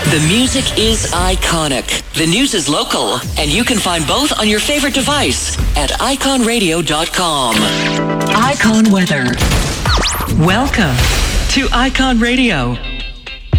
The music is iconic. The news is local. And you can find both on your favorite device at iconradio.com. Icon Weather. Welcome to Icon Radio.